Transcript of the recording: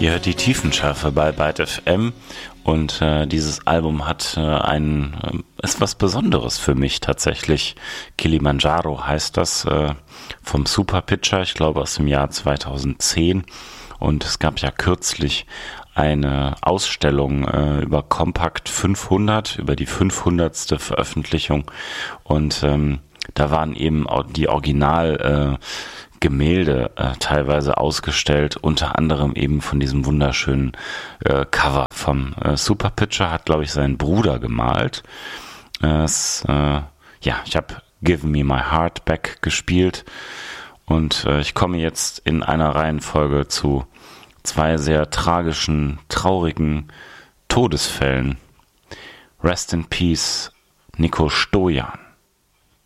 Ihr hört die Tiefenschärfe bei Byte FM und dieses Album hat ist was Besonderes für mich tatsächlich. Kilimanjaro heißt das, vom Superpitcher, ich glaube aus dem Jahr 2010, und es gab ja kürzlich eine Ausstellung über Compact 500, über die 500. Veröffentlichung, und da waren eben auch die Original Gemälde teilweise ausgestellt, unter anderem eben von diesem wunderschönen Cover vom Superpitcher, hat, glaube ich, sein Bruder gemalt. Ich habe Give Me My Heart Back gespielt, und ich komme jetzt in einer Reihenfolge zu zwei sehr tragischen, traurigen Todesfällen. Rest in Peace, Nico Stojan.